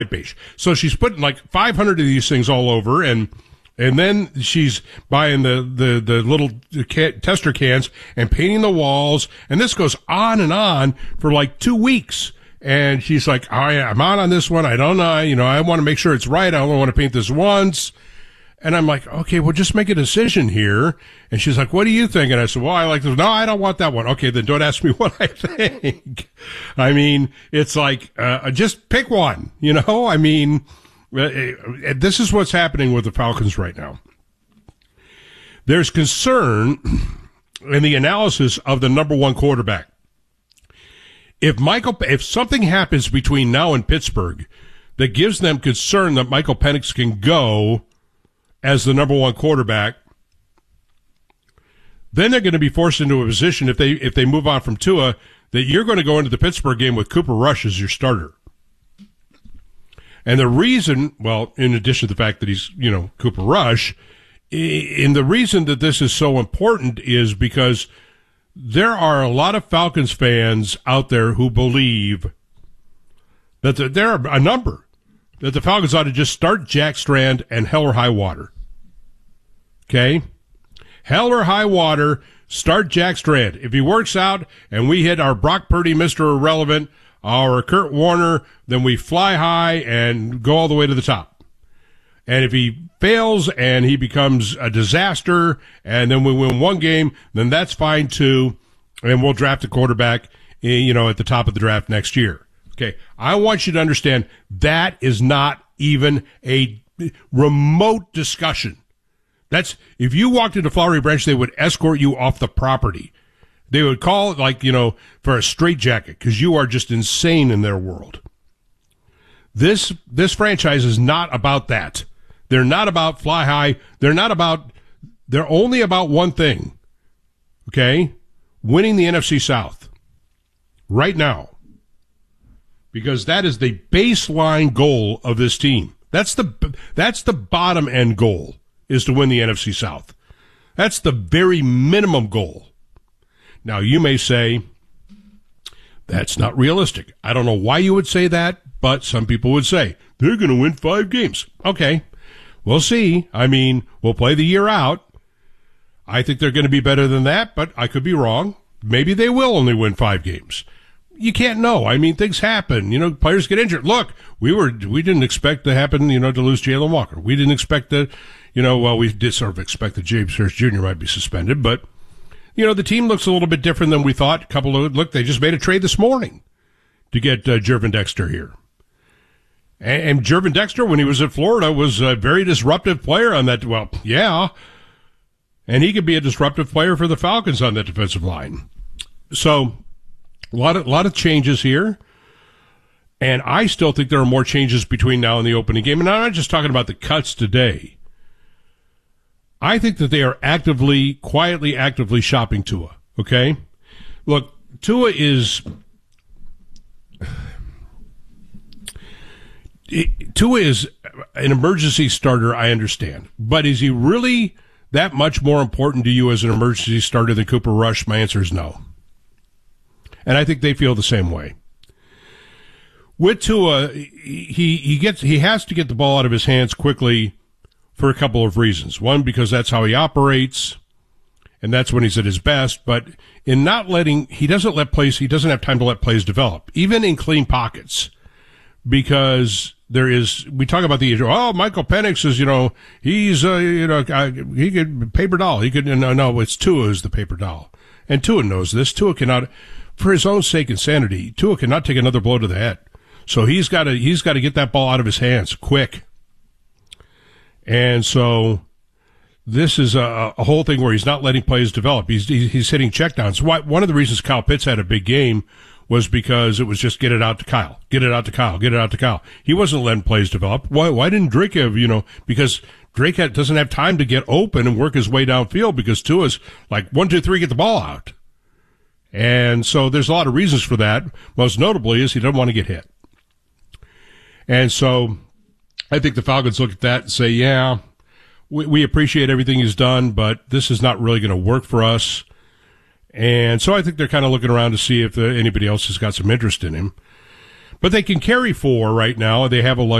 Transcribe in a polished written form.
base. So she's putting like 500 of these things all over, and then she's buying the little tester cans and painting the walls, and this goes on for like 2 weeks. And she's like, I'm on this one. I don't know. I want to make sure it's right. I only want to paint this once. And I'm like, okay, well, just make a decision here. And she's like, what do you think? And I said, well, I like this. No, I don't want that one. Okay, then don't ask me what I think. I mean, it's like, just pick one, I mean, this is what's happening with the Falcons right now. There's concern in the analysis of the number one quarterback. If something happens between now and Pittsburgh that gives them concern that Michael Penix can go as the number one quarterback, then they're going to be forced into a position if they move on from Tua that you're going to go into the Pittsburgh game with Cooper Rush as your starter. And the reason, well, in addition to the fact that he's, Cooper Rush, and the reason that this is so important is because there are a lot of Falcons fans out there who believe that there are a number that the Falcons ought to just start Jack Strand and hell or high water. Okay? Hell or high water, start Jack Strand. If he works out and we hit our Brock Purdy, Mr. Irrelevant, our Kurt Warner, then we fly high and go all the way to the top. And if he fails and he becomes a disaster and then we win one game, then that's fine too. And we'll draft a quarterback, at the top of the draft next year. Okay. I want you to understand that is not even a remote discussion. That's, if you walked into Flowery Branch, they would escort you off the property. They would call it for a straitjacket because you are just insane in their world. This franchise is not about that. They're not about fly high. They're only about one thing. Okay? Winning the NFC South. Right now. Because that is the baseline goal of this team. That's the bottom end goal, is to win the NFC South. That's the very minimum goal. Now, you may say, that's not realistic. I don't know why you would say that, but some people would say, they're going to win 5 games. Okay, we'll see. I mean, we'll play the year out. I think they're going to be better than that, but I could be wrong. Maybe they will only win 5 games. You can't know. I mean, things happen. Players get injured. Look, we didn't expect to happen, to lose Jalen Walker. We didn't expect that, we did sort of expect that James Harris Jr. might be suspended, but the team looks a little bit different than we thought. They just made a trade this morning to get Gervon Dexter here. And Gervon Dexter, when he was at Florida, was a very disruptive player on that. Well, yeah. And he could be a disruptive player for the Falcons on that defensive line. So, a lot of changes here. And I still think there are more changes between now and the opening game. And I'm not just talking about the cuts today. I think that they are quietly shopping Tua. Okay? Look, Tua is an emergency starter, I understand. But is he really that much more important to you as an emergency starter than Cooper Rush? My answer is no. And I think they feel the same way. With Tua, he has to get the ball out of his hands quickly for a couple of reasons. One, because that's how he operates, and that's when he's at his best. But in he doesn't have time to let plays develop, even in clean pockets, because we talk about the issue. Oh, Michael Penix is, he could paper doll. No, it's Tua is the paper doll. And Tua knows this. Tua cannot, for his own sake and sanity, Tua cannot take another blow to the head. So he's got to get that ball out of his hands quick. And so this is a whole thing where he's not letting plays develop. He's hitting checkdowns. One of the reasons Kyle Pitts had a big game was because it was just get it out to Kyle. Get it out to Kyle. Get it out to Kyle. He wasn't letting plays develop. Why didn't Drake have, because Drake doesn't have time to get open and work his way downfield because Tua's like 1, 2, 3, get the ball out. And so there's a lot of reasons for that. Most notably is he doesn't want to get hit. And so I think the Falcons look at that and say, yeah, we appreciate everything he's done, but this is not really going to work for us. And so I think they're kind of looking around to see if anybody else has got some interest in him. But they can carry 4 right now. They have a